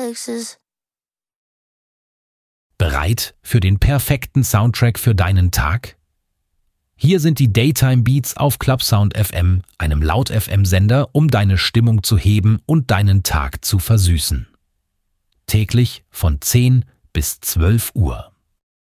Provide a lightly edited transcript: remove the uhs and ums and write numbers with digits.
places. Bereit für den perfekten Soundtrack für deinen Tag? Hier sind die Daytime Beats auf Clubsound FM, einem Laut-FM-Sender, um deine Stimmung zu heben und deinen Tag zu versüßen. Täglich von 10 bis 12 Uhr.